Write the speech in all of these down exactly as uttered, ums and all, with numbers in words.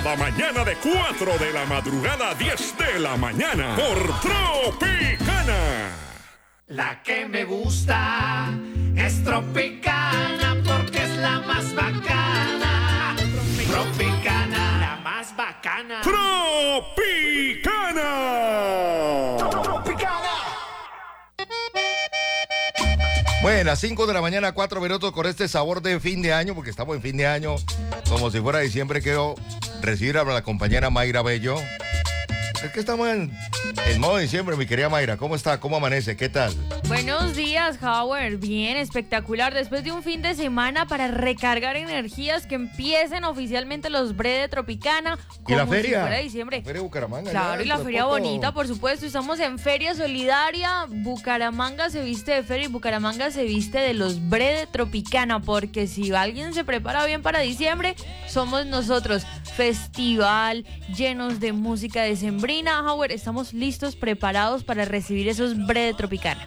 La mañana de cuatro de la madrugada a diez de la mañana por Tropicana. La que me gusta es Tropicana porque es la más bacana. Tropicana, la más bacana. Tropicana. Tropicana. Bueno, las cinco de la mañana, cuatro minutos con este sabor de fin de año, porque estamos en fin de año, como si fuera diciembre. Quiero recibir a la compañera Mayra Bello. Es que estamos en, en modo diciembre, mi querida Mayra. ¿Cómo está? ¿Cómo amanece? ¿Qué tal? Buenos días, Howard. Bien, espectacular. Después de un fin de semana para recargar energías, que empiecen oficialmente los Bre de Tropicana. ¿Y la feria? Si fuera diciembre. La feria de Bucaramanga. Claro, ya, y la de feria poco. bonita, por supuesto. Estamos en Feria Solidaria. Bucaramanga se viste de feria y Bucaramanga se viste de los Bre de Tropicana. Porque si alguien se prepara bien para diciembre, somos nosotros. Festival llenos de música decembrina. Howard, estamos listos, preparados para recibir esos Bre de Tropicana.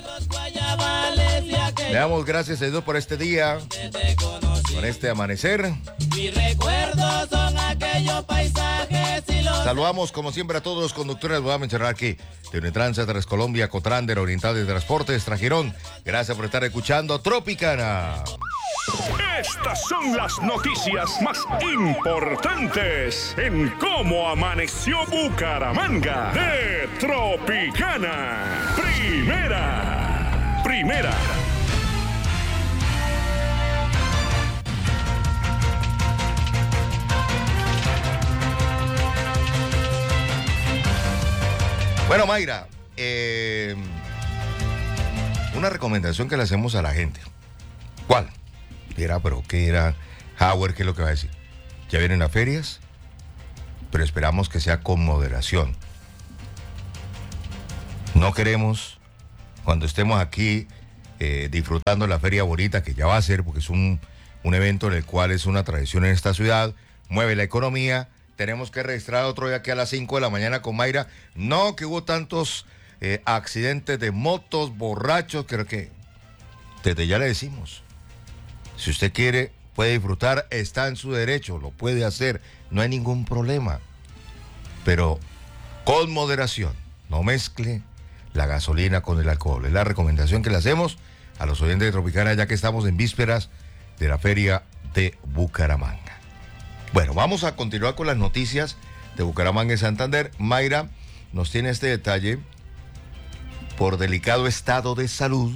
Le damos gracias a Dios por este día, por este amanecer. Saludamos como siempre a todos los conductores. Voy a mencionar aquí de Unitrans, Transcolombia, Cotran, de la Oriental de Transportes, Trajirón. Gracias por estar escuchando Tropicana. Estas son las noticias más importantes en cómo amaneció Bucaramanga de Tropicana. Primera, primera. Bueno, Mayra, eh, una recomendación que le hacemos a la gente. ¿Cuál? Era, pero ¿qué era? Howard, ¿qué es lo que va a decir? Ya vienen las ferias, pero esperamos que sea con moderación. No queremos, cuando estemos aquí eh, disfrutando la feria bonita, que ya va a ser, porque es un, un evento en el cual es una tradición en esta ciudad, mueve la economía, tenemos que registrar otro día aquí a las cinco de la mañana con Mayra. No, que hubo tantos eh, accidentes de motos, borrachos, creo que desde ya le decimos. Si usted quiere, puede disfrutar, está en su derecho, lo puede hacer, no hay ningún problema. Pero con moderación, no mezcle la gasolina con el alcohol. Es la recomendación que le hacemos a los oyentes de Tropicana, ya que estamos en vísperas de la feria de Bucaramanga. Bueno, vamos a continuar con las noticias de Bucaramanga y Santander. Mayra nos tiene este detalle. Por delicado estado de salud,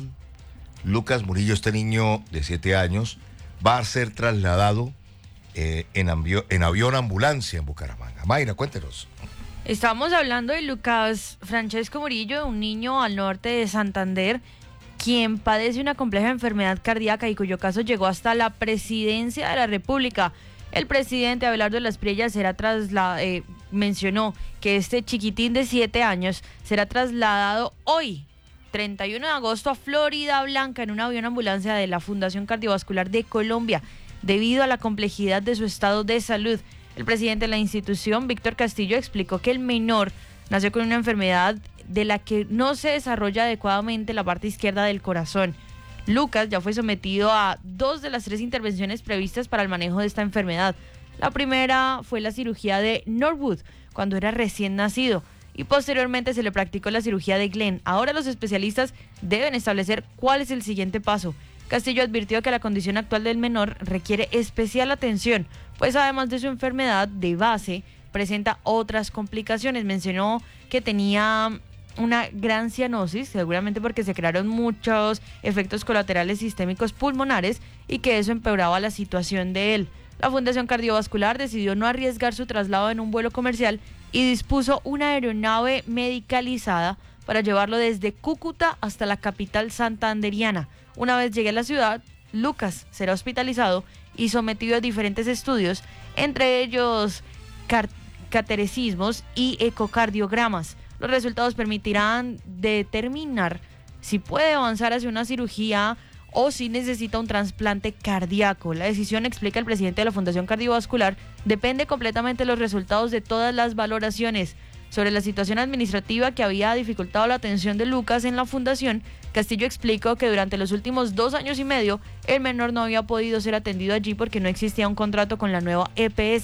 Lucas Murillo, este niño de siete años, va a ser trasladado eh, en, avio, en avión ambulancia en Bucaramanga. Mayra, cuéntenos. Estamos hablando de Lucas Francesco Murillo, un niño al norte de Santander, quien padece una compleja enfermedad cardíaca y cuyo caso llegó hasta la presidencia de la República. El presidente Abelardo de las Priellas será trasladado, eh, mencionó que este chiquitín de siete años será trasladado hoy, treinta y uno de agosto, a Florida Blanca en un avión ambulancia de la Fundación Cardiovascular de Colombia, debido a la complejidad de su estado de salud. El presidente de la institución, Víctor Castillo, explicó que el menor nació con una enfermedad de la que no se desarrolla adecuadamente la parte izquierda del corazón. Lucas ya fue sometido a dos de las tres intervenciones previstas para el manejo de esta enfermedad. La primera fue la cirugía de Norwood, cuando era recién nacido, y posteriormente se le practicó la cirugía de Glenn. Ahora los especialistas deben establecer cuál es el siguiente paso. Castillo advirtió que la condición actual del menor requiere especial atención, pues además de su enfermedad de base, presenta otras complicaciones. Mencionó que tenía una gran cianosis, seguramente porque se crearon muchos efectos colaterales sistémicos pulmonares y que eso empeoraba la situación de él. La Fundación Cardiovascular decidió no arriesgar su traslado en un vuelo comercial y dispuso una aeronave medicalizada para llevarlo desde Cúcuta hasta la capital santanderiana. Una vez llegue a la ciudad, Lucas será hospitalizado y sometido a diferentes estudios, entre ellos car- cateterismos y ecocardiogramas. Los resultados permitirán determinar si puede avanzar hacia una cirugía o si necesita un trasplante cardíaco. La decisión, explica el presidente de la Fundación Cardiovascular, depende completamente de los resultados de todas las valoraciones. Sobre la situación administrativa que había dificultado la atención de Lucas en la fundación, Castillo explicó que durante los últimos dos años y medio el menor no había podido ser atendido allí porque no existía un contrato con la nueva E P S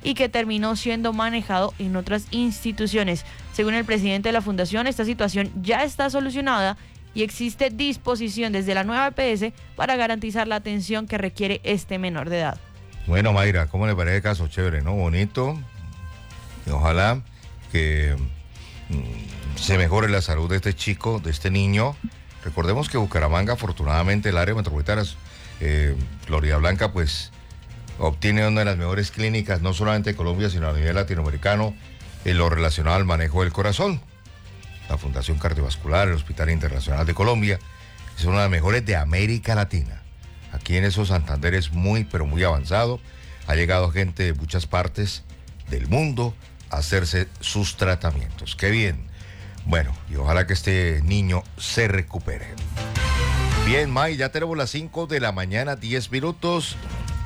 y que terminó siendo manejado en otras instituciones. Según el presidente de la fundación, esta situación ya está solucionada y existe disposición desde la nueva E P S para garantizar la atención que requiere este menor de edad. Bueno, Mayra, ¿cómo le parece el caso? Chévere, ¿no? Bonito. Y ojalá que mmm, se mejore la salud de este chico, de este niño. Recordemos que Bucaramanga, afortunadamente, el área metropolitana, eh, Florida Blanca, pues obtiene una de las mejores clínicas, no solamente de Colombia, sino a nivel latinoamericano, en lo relacionado al manejo del corazón. La Fundación Cardiovascular, el Hospital Internacional de Colombia, es una de las mejores de América Latina. Aquí en esos Santander es muy, pero muy avanzado. Ha llegado gente de muchas partes del mundo a hacerse sus tratamientos. ¡Qué bien! Bueno, y ojalá que este niño se recupere. Bien, May, ya tenemos las cinco de la mañana, diez minutos.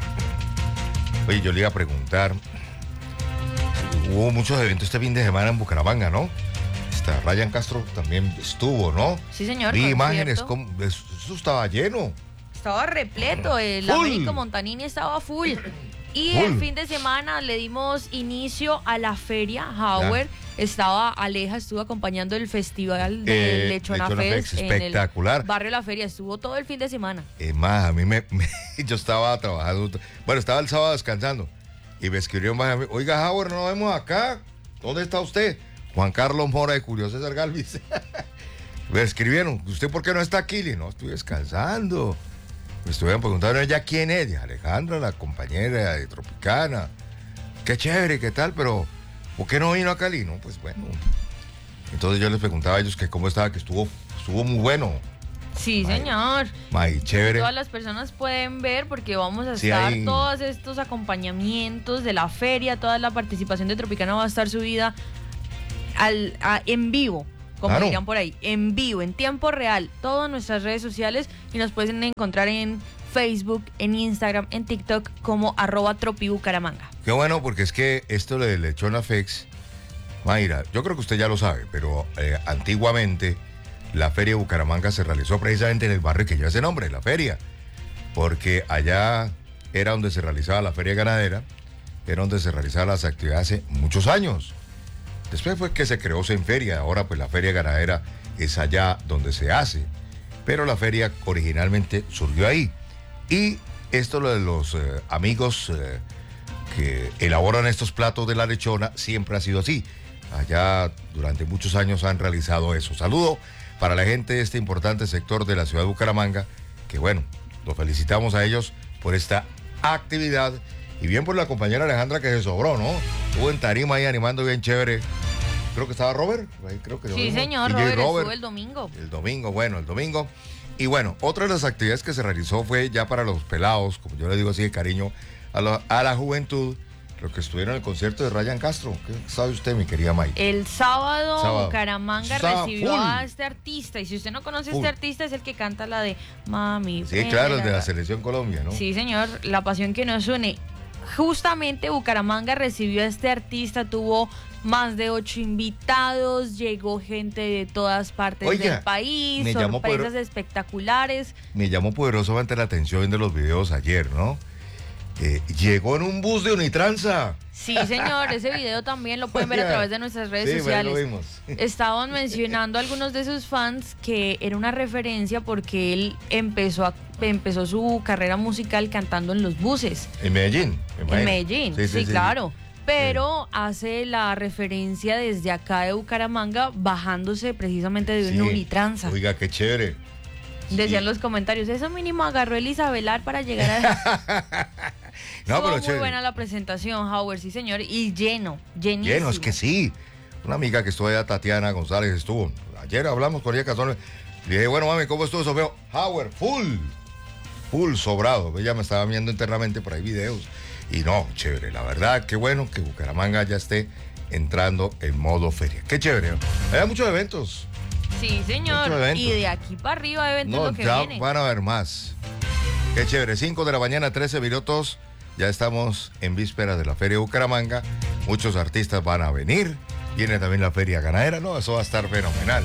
Oye, yo le iba a preguntar, hubo muchos eventos este fin de semana en Bucaramanga, ¿no? Esta Ryan Castro también estuvo, ¿no? Sí, señor. Vi imágenes, como, eso estaba lleno. Estaba repleto, el Full. Américo Montanini estaba full. Y Full. el fin de semana le dimos inicio a la feria Howard. Estaba Aleja, estuvo acompañando el festival de Eh, Lechona, Lechona Fest, Fest, en espectacular. el barrio La Feria. Estuvo todo el fin de semana. Es más, a mí me, me- yo estaba trabajando, bueno, estaba el sábado descansando y me escribió un amigo, oiga, Howard, no nos vemos acá, ¿dónde está usted? Juan Carlos Mora de Julio César Galvis. Me escribieron, ¿usted por qué no está aquí? Le dije, no, estoy descansando. Me estuvieron preguntando ella quién es, dije, Alejandra, la compañera de Tropicana. Qué chévere, qué tal, pero ¿por qué no vino a Cali? No, pues bueno. Entonces yo les preguntaba a ellos que cómo estaba, que estuvo, estuvo muy bueno. Sí, Ay, señor. May, chévere. Todas las personas pueden ver porque vamos a Sí, estar hay- todos estos acompañamientos de la feria, toda la participación de Tropicana va a estar subida al, a- en vivo, como Claro. dirían por ahí, en vivo, en tiempo real, todas nuestras redes sociales y nos pueden encontrar en Facebook, en Instagram, en TikTok como arroba tropibucaramanga. Qué bueno, porque es que esto de Lechona Fex, Mayra, yo creo que usted ya lo sabe, pero eh, antiguamente la feria de Bucaramanga se realizó precisamente en el barrio que lleva ese nombre, la feria, porque allá era donde se realizaba la feria ganadera, era donde se realizaban las actividades hace muchos años. Después fue que se creó Senferia, ahora pues la feria ganadera es allá donde se hace, pero la feria originalmente surgió ahí. Y esto lo de los eh, amigos eh, que elaboran estos platos de la lechona siempre ha sido así. Allá durante muchos años han realizado eso. Saludo para la gente de este importante sector de la ciudad de Bucaramanga, que bueno, los felicitamos a ellos por esta actividad y bien por la compañera Alejandra que se sobró, ¿no? Estuvo en tarima ahí animando bien chévere. Creo que estaba Robert, ahí creo que lo Sí, vimos. señor, D J Robert, estuvo el domingo. El domingo, bueno, el domingo. Y bueno, otra de las actividades que se realizó fue ya para los pelados, como yo le digo así de cariño, a la, a la juventud, lo que estuvieron en el concierto de Ryan Castro. ¿Qué sabe usted, mi querida May? El sábado, Sábado. Bucaramanga Sábado, recibió full. a este artista. Y si usted no conoce a Full. este artista, es el que canta la de Mami. Sí, ven, claro, el de la la- Selección Colombia, ¿no? Sí, señor, la pasión que nos une. Justamente Bucaramanga recibió a este artista, tuvo más de ocho invitados, llegó gente de todas partes Oiga, del país, me llamó sorpresas poder- espectaculares. Me llamó poderosamente la atención de los videos ayer, ¿no? Eh, llegó en un bus de Unitranza. Sí, señor, ese video también lo pueden ver a Oiga, través de nuestras redes sí, sociales. bueno, lo vimos. Estaban mencionando a algunos de sus fans que era una referencia porque él empezó, a- empezó su carrera musical cantando en los buses. En Medellín. me En imagino. Medellín, sí, claro. Pero hace la referencia desde acá de Bucaramanga, bajándose precisamente de Sí. una unitranza. Oiga, qué chévere. Decían Sí. los comentarios, eso mínimo agarró el Isabelar para llegar a... No, Estuvo pero muy chévere. buena la presentación, Howard, sí señor, y lleno, llenísimo. Lleno, es que sí. Una amiga que estuvo allá, Tatiana González, estuvo. Ayer hablamos con ella casualmente. Le dije, bueno, mami, ¿cómo estuvo eso? Veo, Howard, full. Full, sobrado. Ella me estaba viendo internamente por ahí videos. Y no, chévere. La verdad, qué bueno que Bucaramanga ya esté entrando en modo feria. Qué chévere, ¿no? Hay muchos eventos. Sí, señor, Muchos eventos. y de aquí para arriba eventos No, lo que ya viene. van a haber más. Qué chévere. cinco de la mañana, trece minutos. Ya estamos en vísperas de la Feria de Bucaramanga. Muchos artistas van a venir. Viene también la Feria Ganadera. No, eso va a estar fenomenal.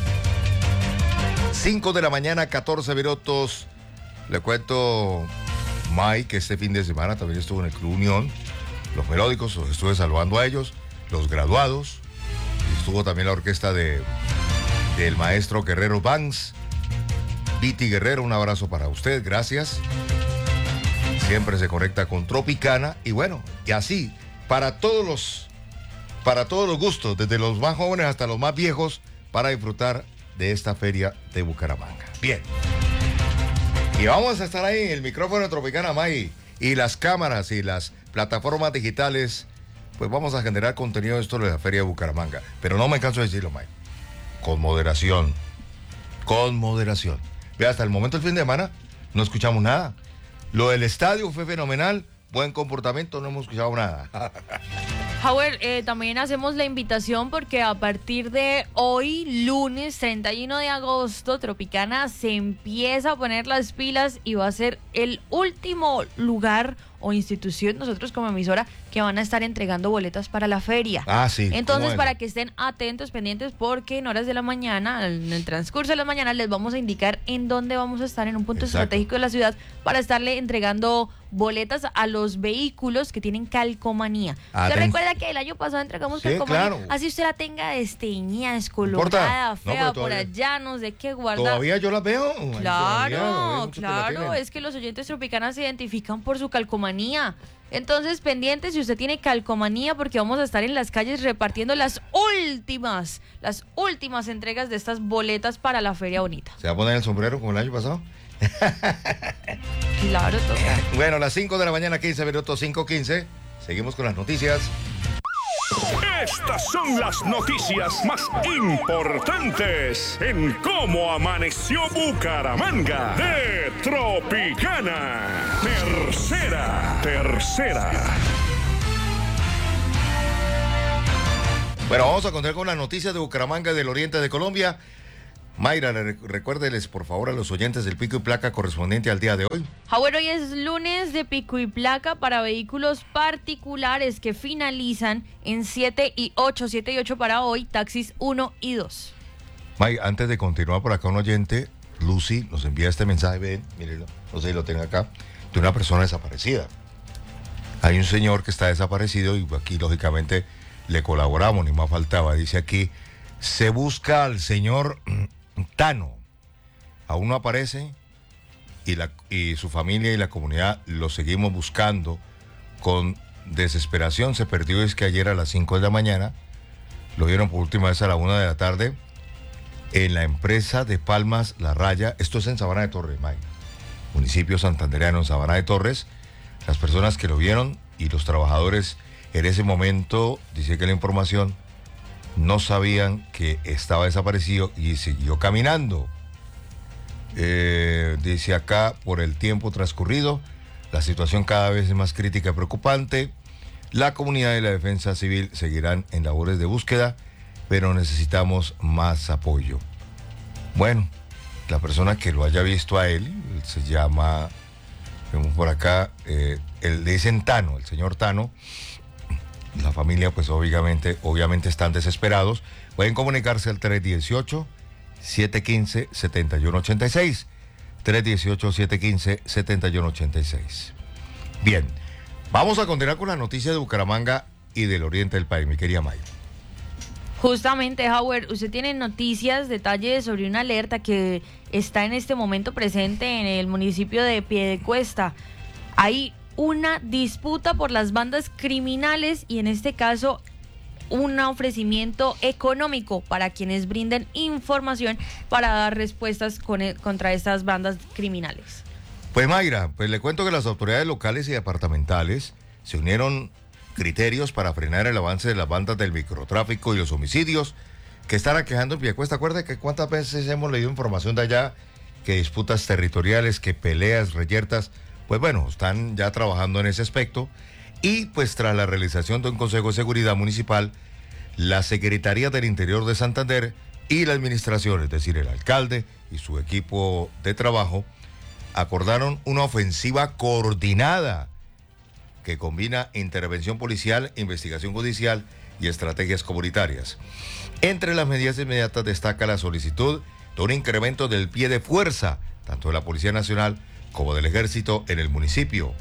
cinco de la mañana, catorce minutos. Le cuento, Mike, que este fin de semana también estuvo en el Club Unión. los melódicos, los estuve saludando a ellos, los graduados, y estuvo también la orquesta de del maestro Guerrero Banks, Viti Guerrero, un abrazo para usted, gracias. Siempre se conecta con Tropicana, y bueno, y así, para todos los, para todos los gustos, desde los más jóvenes hasta los más viejos, para disfrutar de esta feria de Bucaramanga. Bien. Y vamos a estar ahí en el micrófono de Tropicana, May, y las cámaras y las plataformas digitales, pues vamos a generar contenido de esto de la feria de Bucaramanga. Pero no me canso de decirlo, May. Con moderación. Con moderación. Ve, hasta el momento del fin de semana no escuchamos nada. Lo del estadio fue fenomenal. Buen comportamiento, no hemos escuchado nada. Howard, eh, también hacemos la invitación porque a partir de hoy, lunes treinta y uno de agosto, Tropicana se empieza a poner las pilas y va a ser el último lugar o institución, nosotros como emisora, que van a estar entregando boletas para la feria. Ah, sí. Entonces, para que estén atentos, pendientes, porque en horas de la mañana, en el transcurso de la mañana, les vamos a indicar en dónde vamos a estar en un punto Exacto. estratégico de la ciudad para estarle entregando boletas a los vehículos que tienen calcomanía. Aten- ¿Se recuerda que el año pasado entregamos Sí, calcomanía? claro. Así usted la tenga desteñida, importa. descolorada, No, fea, pero por todavía- allá, no sé qué, guarda. Todavía yo las veo. Todavía, todavía hay Claro, muchos que la claro, tienen. es que los oyentes tropicanas se identifican por su calcomanía. Entonces, pendientes si usted tiene calcomanía, porque vamos a estar en las calles repartiendo las últimas, las últimas entregas de estas boletas para la Feria Bonita. ¿Se va a poner el sombrero como el año pasado? Claro, toca. Bueno, las cinco de la mañana, quince minutos, cinco quince. Seguimos con las noticias. Estas son las noticias más importantes en cómo amaneció Bucaramanga de Tropicana. Tercera, tercera. Bueno, vamos a contar con las noticias de Bucaramanga y del oriente de Colombia. Mayra, re- recuérdeles por favor a los oyentes del pico y placa correspondiente al día de hoy. Howard, hoy es lunes de pico y placa para vehículos particulares que finalizan en siete y ocho, siete y ocho para hoy, taxis uno y dos. May, antes de continuar por acá, un oyente, Lucy, nos envía este mensaje, ven, mírenlo, no sé si lo tengo acá, de una persona desaparecida. Hay un señor que está desaparecido y aquí lógicamente le colaboramos, ni más faltaba. Dice aquí, se busca al señor Tano. Aún no aparece y, la, y su familia y la comunidad lo seguimos buscando con desesperación. Se perdió, es que ayer a las cinco de la mañana, lo vieron por última vez a la una de la tarde en la empresa de Palmas La Raya. Esto es en Sabana de Torres, Mike, municipio santandereano, en Sabana de Torres. Las personas que lo vieron y los trabajadores en ese momento, dice que la información, no sabían que estaba desaparecido y siguió caminando. Eh, dice acá, por el tiempo transcurrido, la situación cada vez es más crítica y preocupante. La comunidad y la defensa civil seguirán en labores de búsqueda, pero necesitamos más apoyo. Bueno, la persona que lo haya visto a él, él se llama, vemos por acá, eh, el, le dicen Tano, el señor Tano. La familia, pues obviamente, obviamente están desesperados. Pueden comunicarse al tres uno ocho, siete uno cinco, siete uno ocho seis. tres uno ocho, siete uno cinco, siete uno ocho seis. Bien, vamos a continuar con las noticias de Bucaramanga y del oriente del país, mi querida Maya. Justamente, Howard, usted tiene noticias, detalles sobre una alerta que está en este momento presente en el municipio de Piedecuesta. Hay una disputa por las bandas criminales y en este caso un ofrecimiento económico para quienes brinden información para dar respuestas con, contra estas bandas criminales. Pues Mayra, pues le cuento que las autoridades locales y departamentales se unieron criterios para frenar el avance de las bandas del microtráfico y los homicidios que están aquejando en Piedecuesta. Acuérdate que cuántas veces hemos leído información de allá, que disputas territoriales, que peleas, reyertas. Pues bueno, están ya trabajando en ese aspecto y pues tras la realización de un Consejo de Seguridad Municipal, la Secretaría del Interior de Santander y la administración, es decir, el alcalde y su equipo de trabajo, acordaron una ofensiva coordinada que combina intervención policial, investigación judicial y estrategias comunitarias. Entre las medidas inmediatas destaca la solicitud de un incremento del pie de fuerza, tanto de la Policía Nacional como del Ejército en el municipio,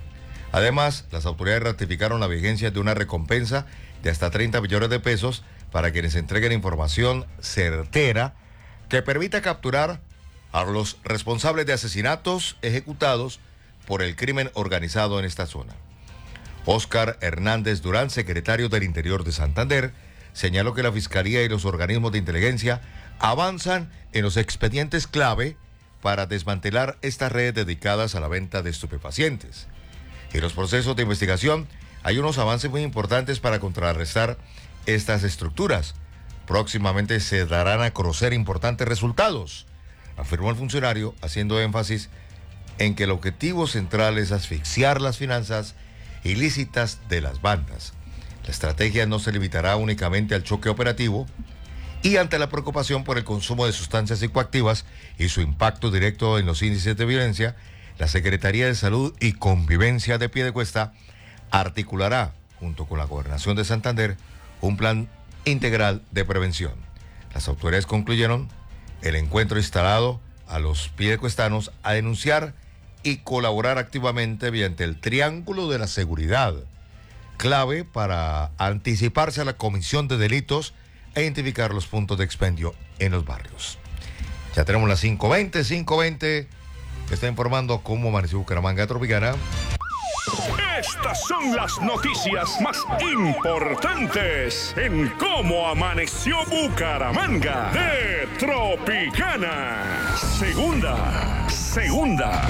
Además, las autoridades ratificaron la vigencia de una recompensa de hasta treinta millones de pesos para quienes entreguen información certera que permita capturar a los responsables de asesinatos ejecutados por el crimen organizado en esta zona. Óscar Hernández Durán, secretario del Interior de Santander, señaló que la Fiscalía y los organismos de inteligencia avanzan en los expedientes clave para desmantelar estas redes dedicadas a la venta de estupefacientes. En los procesos de investigación hay unos avances muy importantes para contrarrestar estas estructuras. Próximamente se darán a conocer importantes resultados, afirmó el funcionario, haciendo énfasis en que el objetivo central es asfixiar las finanzas ilícitas de las bandas. La estrategia no se limitará únicamente al choque operativo y ante la preocupación por el consumo de sustancias psicoactivas y su impacto directo en los índices de violencia, la Secretaría de Salud y Convivencia de Piedecuesta articulará, junto con la Gobernación de Santander, un plan integral de prevención. Las autoridades concluyeron el encuentro instalado a los piedecuestanos a denunciar y colaborar activamente mediante el triángulo de la seguridad, clave para anticiparse a la comisión de delitos e identificar los puntos de expendio en los barrios. Ya tenemos las cinco veinte, cinco veinte, que está informando cómo amaneció Bucaramanga Tropicana. Estas son las noticias más importantes en cómo amaneció Bucaramanga de Tropicana. Segunda, segunda.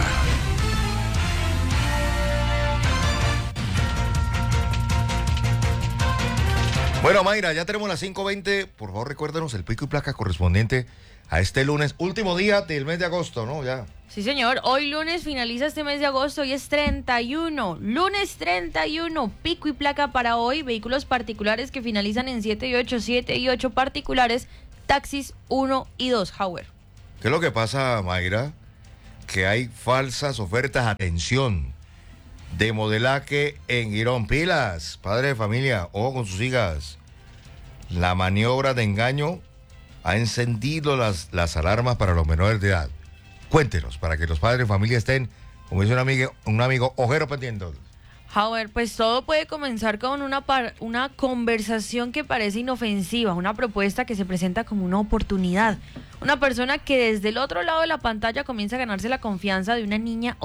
Bueno, Mayra, ya tenemos las cinco veinte. Por favor, recuérdenos el pico y placa correspondiente a este lunes, último día del mes de agosto, ¿no? Ya. Sí, señor. Hoy lunes finaliza este mes de agosto y es treinta y uno. Lunes treinta y uno. Pico y placa para hoy. Vehículos particulares que finalizan en siete y ocho, siete y ocho particulares. Taxis uno y dos. Hauer. ¿Qué es lo que pasa, Mayra? Que hay falsas ofertas. Atención. De modelaje en Girón. Pilas, padre de familia, ojo con sus hijas. La maniobra de engaño ha encendido las, las alarmas para los menores de edad. Cuéntenos, para que los padres de familia estén, como dice un amigo, un amigo ojero pendiente. Howard, pues todo puede comenzar con una, par, una conversación que parece inofensiva, una propuesta que se presenta como una oportunidad. Una persona que desde el otro lado de la pantalla comienza a ganarse la confianza de una niña